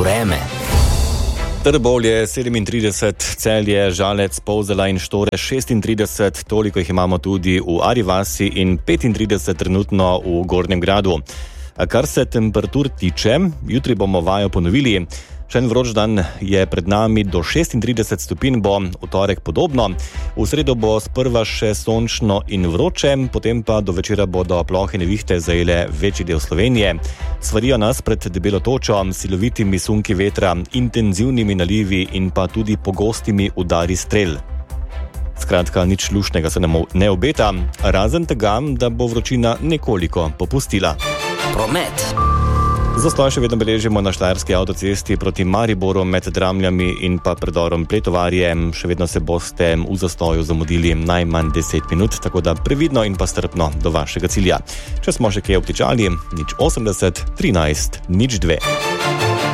vreme. Trbovlje 37, Celje, Žalec, Polzela in Štore 36, toliko jih imamo tudi v Arji vasi in 35 trenutno v Gornjem Gradu. Kar se temperatur tiče, jutri bomo vajo ponovili. Še en vroč dan je pred nami, do 36 stopinj bo, v torek podobno. V sredo bo sprva še sončno in vroče, potem pa do večera bodo plohe nevihte zajele večji del Slovenije. Svarijo nas pred debelo točo, silovitimi sunki vetra, intenzivnimi nalivi in pa tudi pogostimi udari strel. Skratka, nič luštnega se nam ne obeta, razen tega, da bo vročina nekoliko popustila. Promet. Zastoj še vedno beležimo na štajerski avtocesti proti Mariboru med Dramljami in pa predorom Pletovarje. Še vedno se boste v zastoju zamudili najmanj 10 minut, tako da previdno in pa strpno do vašega cilja. Če smo še kje obtičali, 080 13 02.